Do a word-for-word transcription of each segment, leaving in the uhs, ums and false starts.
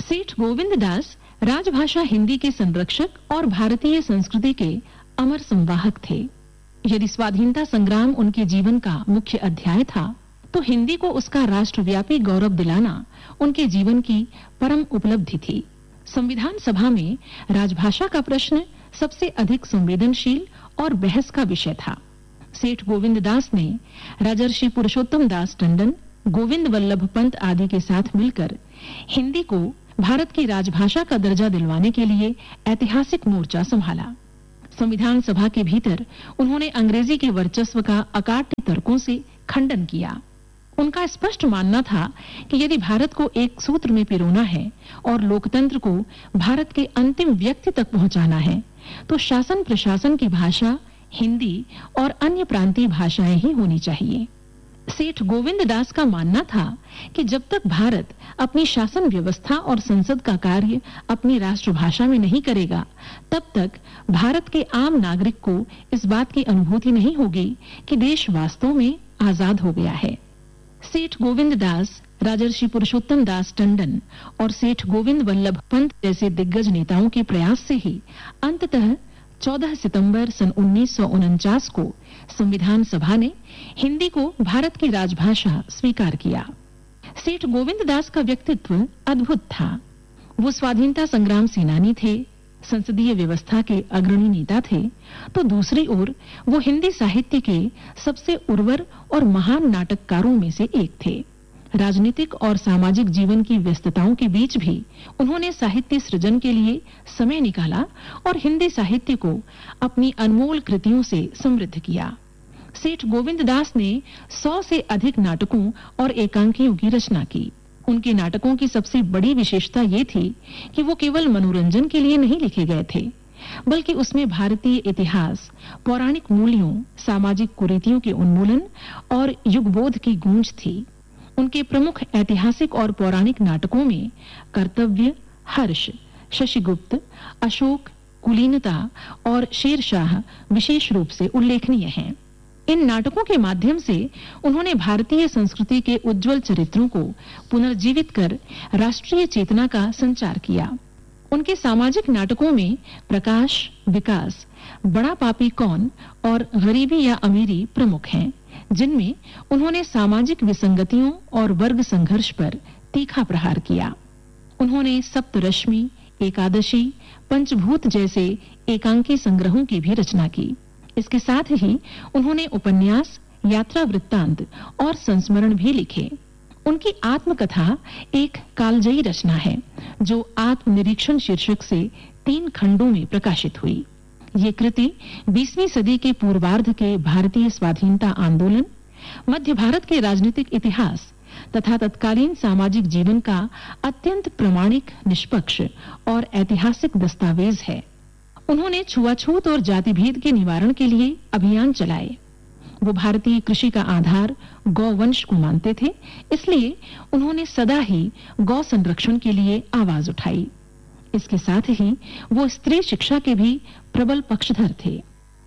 सेठ गोविंद दास राजभाषा हिंदी के संरक्षक और भारतीय संस्कृति के अमर संवाहक थे। यदि स्वाधीनता संग्राम उनके जीवन का मुख्य अध्याय था, तो हिंदी को उसका राष्ट्रव्यापी गौरव दिलाना उनके जीवन की परम उपलब्धि थी। संविधान सभा में राजभाषा का प्रश्न सबसे अधिक संवेदनशील और बहस का विषय था। सेठ गोविंद दास ने राजर्षि पुरुषोत्तम दास टंडन, गोविंद वल्लभ पंत आदि के साथ मिलकर हिंदी को भारत की राजभाषा का दर्जा दिलवाने के लिए ऐतिहासिक मोर्चा संभाला। संविधान सभा के भीतर उन्होंने अंग्रेजी के वर्चस्व का अकाट्य तर्कों से खंडन किया। उनका स्पष्ट मानना था कि यदि भारत को एक सूत्र में पिरोना है और लोकतंत्र को भारत के अंतिम व्यक्ति तक पहुंचाना है, तो शासन प्रशासन की भाषा हिंदी और अन्य प्रांतीय भाषाएं ही होनी चाहिए। सेठ गोविंद दास का मानना था कि जब तक भारत अपनी शासन व्यवस्था और संसद का कार्य अपनी राष्ट्रभाषा में नहीं करेगा, तब तक भारत के आम नागरिक को इस बात की अनुभूति नहीं होगी कि देश वास्तव में आजाद हो गया है। सेठ गोविंद दास, राजर्षि पुरुषोत्तम दास टंडन और सेठ गोविंद वल्लभ पंत जैसे दिग्गज नेताओं के प्रयास से ही अंततः चौदह सितंबर सन उन्नीस सौ उनचास को संविधान सभा ने हिंदी को भारत की राजभाषा स्वीकार किया। सेठ गोविंद दास का व्यक्तित्व अद्भुत था। वो स्वाधीनता संग्राम सेनानी थे, संसदीय व्यवस्था के अग्रणी नेता थे, तो दूसरी ओर वो हिंदी साहित्य के सबसे उर्वर और महान नाटककारों में से एक थे। राजनीतिक और सामाजिक जीवन की व्यस्तताओं के बीच भी उन्होंने साहित्य सृजन के लिए समय निकाला और हिंदी साहित्य को अपनी अनमोल कृतियों से समृद्ध किया। सेठ गोविंद दास ने सौ से अधिक नाटकों और एकांकियों की रचना की। उनके नाटकों की सबसे बड़ी विशेषता ये थी कि वो केवल मनोरंजन के लिए नहीं लिखे गए थे, बल्कि उसमें भारतीय इतिहास, पौराणिक मूल्यों, सामाजिक कुरीतियों के उन्मूलन और युगबोध की गूंज थी। उनके प्रमुख ऐतिहासिक और पौराणिक नाटकों में कर्तव्य, हर्ष, शशिगुप्त, अशोक, कुलीनता और शेरशाह विशेष रूप से उल्लेखनीय हैं। इन नाटकों के माध्यम से उन्होंने भारतीय संस्कृति के उज्जवल चरित्रों को पुनर्जीवित कर राष्ट्रीय चेतना का संचार किया। उनके सामाजिक नाटकों में प्रकाश, विकास, बड़ा पापी कौन और गरीबी या अमीरी प्रमुख हैं, जिनमें उन्होंने सामाजिक विसंगतियों और वर्ग संघर्ष पर तीखा प्रहार किया। उन्होंने सप्तरश्मि, एकादशी, पंचभूत जैसे एकांकी संग्रहों की भी रचना की। इसके साथ ही उन्होंने उपन्यास, यात्रा वृत्तांत और संस्मरण भी लिखे। उनकी आत्मकथा एक कालजयी रचना है, जो आत्मनिरीक्षण शीर्षक से तीन खंडों में प्रकाशित हुई। ये कृति बीसवीं सदी के पूर्वार्ध के भारतीय स्वाधीनता आंदोलन, मध्य भारत के राजनीतिक इतिहास तथा तत्कालीन सामाजिक जीवन का अत्यंत प्रामाणिक, निष्पक्ष और ऐतिहासिक दस्तावेज है। उन्होंने छुआछूत और जातिभेद के निवारण के लिए अभियान चलाए। वो भारतीय कृषि का आधार गौवंश को मानते थे, इसलिए उन्होंने सदा ही गौ संरक्षण के लिए आवाज उठाई। इसके साथ ही वो स्त्री शिक्षा के भी प्रबल पक्षधर थे।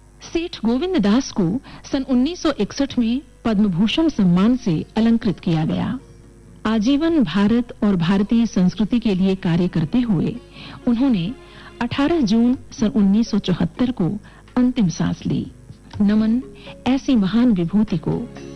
सेठ गोविंद दास को सन उन्नीस सौ इकसठ में पद्म भूषण सम्मान से अलंकृत किया गया। आजीवन भारत और भारतीय संस्कृति के लिए कार्य करते हुए उन्होंने अठारह जून सन उन्नीस सौ चौहत्तर को अंतिम सांस ली। नमन ऐसी महान विभूति को।